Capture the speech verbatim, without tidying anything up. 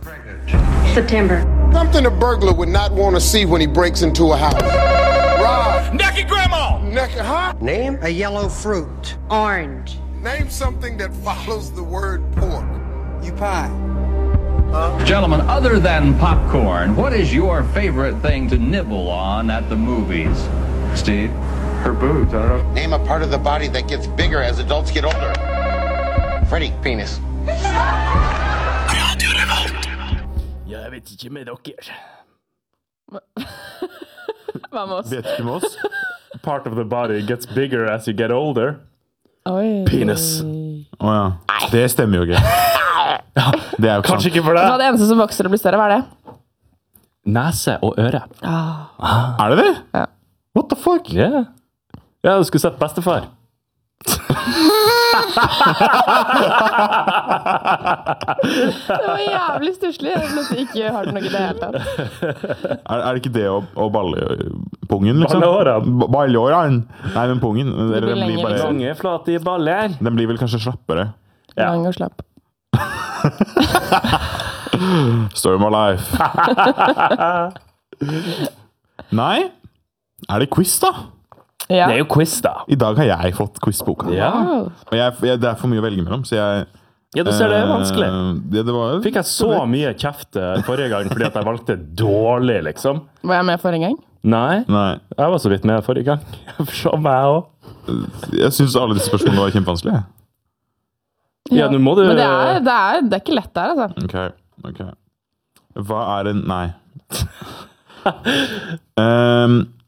September. Something a burglar would not want to see when he breaks into a house. Rob. Naked grandma! Naked, huh? Name a yellow fruit. Orange. Name something that follows the word pork. You pie. Gentlemen, other than popcorn, what is your favorite thing to nibble on at the movies? Steve? Her boobs, I don't know. Name a part of the body that gets bigger as adults get older. Freddy, penis. Jeg vet ikke med dere. Hva med oss? Vet ikke med oss. Part of the body gets bigger as you get older. Oi. Penis. Åja, oh, ja. Det stemmer jo ikke. Det er jo Kanskje sant. ikke for Hva er deg. det eneste som vokser og blir større? Hva er det? Nese og øre. Ah. Er det det? Ja. What the fuck? Ja. Ja, du skulle sett bestefar. Det var jævlig stusslig. Jeg nesten ikke har noe i det hele tatt. Er, er det ikke det å, å balle pungen, liksom? Balleårene. Ba- Balleårene? Nei, men pungen. Den blir blir lenger, bare, liksom. Lange, flate i baller. den blir vel kanskje slappere. Ja. Lang og slapp. Story of my life. Nei? Er det quiz, da? Ja. Det er jo quiz, da. I dag har jeg fått quizboka. Ja. Wow. Og jeg, jeg, det er for mye å velge mellom, så jeg... Ja, du ser det er vanskelig. eh, det, det var, Fikk jeg så mye kjeft eh, forrige gang fordi at jeg valgte dårlig, liksom? Var jeg med forrige gang? Nei, Nei, jeg var så vidt med forrige gang. For meg også. jeg synes alle disse spørsmålene var kjempevanskelige. Ja, nå må du... Men det er, det er, det er ikke lett der, altså. Ok, ok. Hva er en... Nei. um,